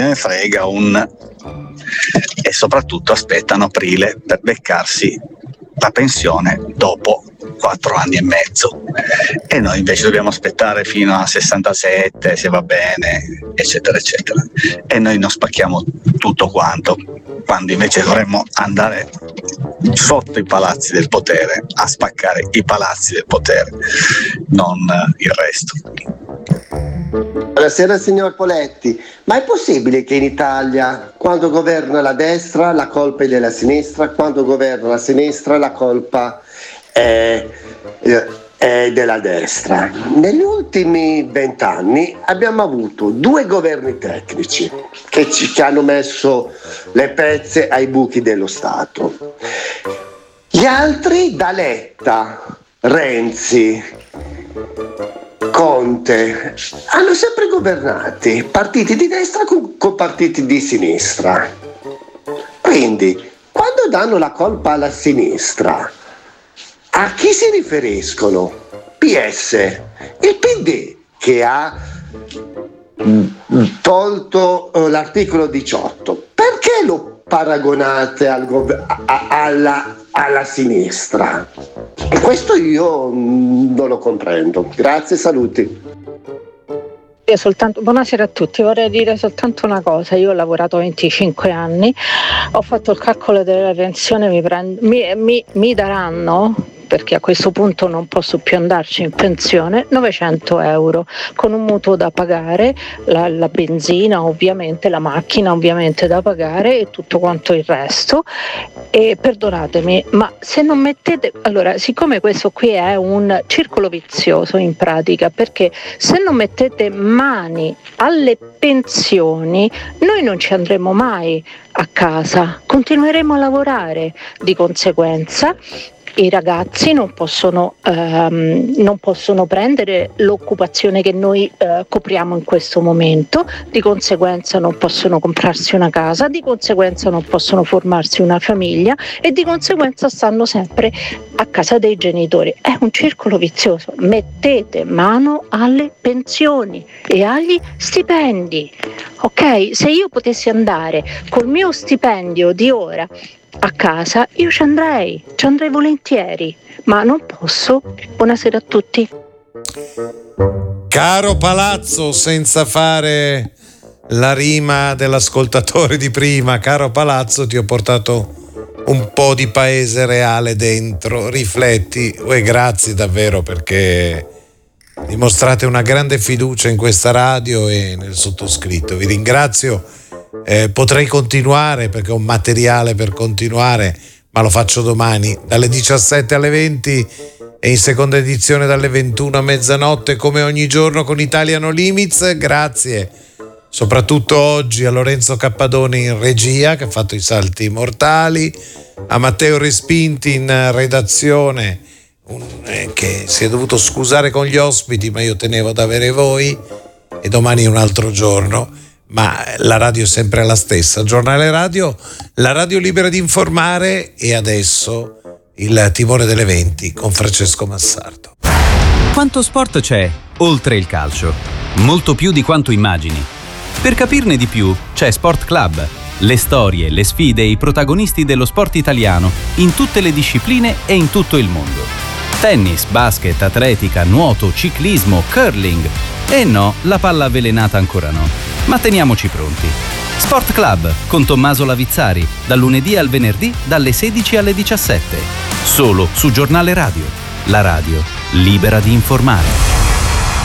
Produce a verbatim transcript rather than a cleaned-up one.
ne frega un... e soprattutto aspettano aprile per beccarsi la pensione dopo quattro anni e mezzo, e noi invece dobbiamo aspettare fino a sessantasette se va bene, eccetera eccetera, e noi non spacchiamo tutto quanto, quando invece dovremmo andare sotto i palazzi del potere a spaccare i palazzi del potere, non il resto. Buonasera signor Poletti, ma è possibile che in Italia quando governa la destra la colpa è della sinistra, quando governa la sinistra la colpa è, è della destra? Negli ultimi vent'anni abbiamo avuto due governi tecnici che ci che hanno messo le pezze ai buchi dello Stato. Gli altri da Letta, Renzi, Conte hanno sempre governati partiti di destra con, con partiti di sinistra. Quindi quando danno la colpa alla sinistra, a chi si riferiscono? P S, il P D che ha tolto uh, l'articolo diciotto, perché lo paragonate al gov- a- alla, alla sinistra? E questo io mm, non lo comprendo. Grazie, saluti. Io soltanto, buonasera a tutti, vorrei dire soltanto una cosa. Io ho lavorato venticinque anni, ho fatto il calcolo della pensione, mi, prend- mi, mi, mi daranno, perché a questo punto non posso più andarci in pensione, novecento euro con un mutuo da pagare, la, la benzina ovviamente, la macchina ovviamente da pagare e tutto quanto il resto. E perdonatemi, ma se non mettete, allora siccome questo qui è un circolo vizioso in pratica, perché se non mettete mani alle pensioni noi non ci andremo mai a casa, continueremo a lavorare, di conseguenza i ragazzi non possono, ehm, non possono prendere l'occupazione che noi eh, copriamo in questo momento, di conseguenza non possono comprarsi una casa, di conseguenza non possono formarsi una famiglia e di conseguenza stanno sempre a casa dei genitori. È un circolo vizioso. Mettete mano alle pensioni e agli stipendi, ok? Se io potessi andare col mio stipendio di ora a casa, io ci andrei, ci andrei volentieri, ma non posso. Buonasera a tutti. Caro Palazzo, senza fare la rima dell'ascoltatore di prima, caro Palazzo, ti ho portato un po' di paese reale dentro, rifletti, e grazie davvero perché dimostrate una grande fiducia in questa radio e nel sottoscritto, vi ringrazio. Eh, potrei continuare perché ho un materiale per continuare, ma lo faccio domani dalle diciassette alle venti e in seconda edizione dalle ventuno a mezzanotte come ogni giorno con Italia No Limits. Grazie soprattutto oggi a Lorenzo Cappadoni in regia che ha fatto i salti mortali, a Matteo Respinti in redazione un, eh, che si è dovuto scusare con gli ospiti, ma io tenevo ad avere voi, e domani è un altro giorno. Ma la radio è sempre la stessa, giornale radio, la radio libera di informare, e adesso il timore delle venti con Francesco Massardo. Quanto sport c'è oltre il calcio? Molto più di quanto immagini. Per capirne di più c'è Sport Club, le storie, le sfide e i protagonisti dello sport italiano in tutte le discipline e in tutto il mondo. Tennis, basket, atletica, nuoto, ciclismo, curling. E no, la palla avvelenata ancora no. Ma teniamoci pronti. Sport Club con Tommaso Lavizzari, dal lunedì al venerdì dalle sedici alle diciassette. Solo su Giornale Radio, la radio libera di informare.